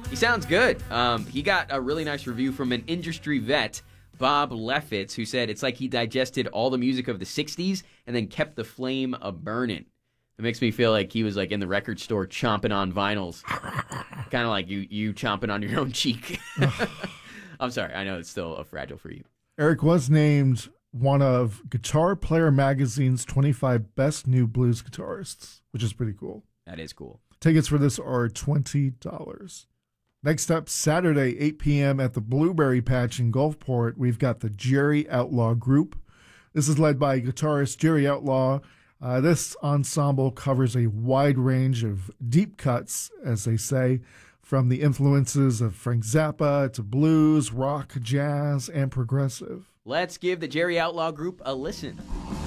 He sounds good. He got a really nice review from an industry vet, Bob Leffitz, who said it's like he digested all the music of the 60s and then kept the flame a-burning. It makes me feel like he was like in the record store chomping on vinyls. Kind of like you chomping on your own cheek. I'm sorry. I know it's still fragile for you. Eric was named one of Guitar Player Magazine's 25 best new blues guitarists, which is pretty cool. That is cool. Tickets for this are $20. Next up, Saturday, 8 p.m. at the Blueberry Patch in Gulfport, we've got the Jerry Outlaw Group. This is led by guitarist Jerry Outlaw. This ensemble covers a wide range of deep cuts, as they say, from the influences of Frank Zappa to blues, rock, jazz, and progressive. Let's give the Jerry Outlaw Group a listen.